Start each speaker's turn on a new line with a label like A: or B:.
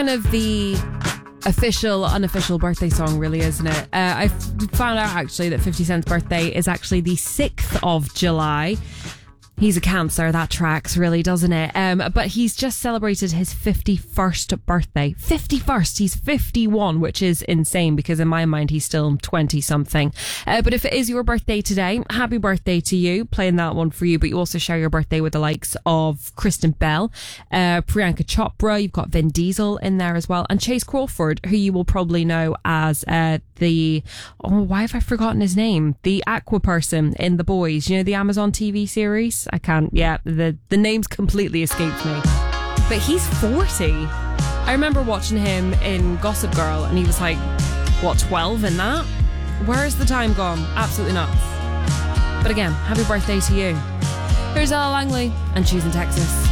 A: Kind of the official, unofficial birthday song, really, isn't it? I found out actually that 50 Cent's birthday is actually the 6th of July. He's a Cancer, that tracks really, doesn't it? But he's just celebrated his 51st birthday. 51st, he's 51, which is insane because in my mind he's still 20-something. But if it is your birthday today, happy birthday to you, playing that one for you. But you also share your birthday with the likes of Kristen Bell, Priyanka Chopra, you've got Vin Diesel in there as well, and Chase Crawford, who you will probably know as why have I forgotten his name? The aqua person in The Boys, you know, the Amazon TV series? The name's completely escaped me. But he's 40. I remember watching him in Gossip Girl and he was like, 12 in that? Where's the time gone? Absolutely nuts. But again, happy birthday to you. Here's Ella Langley and Choosing Texas.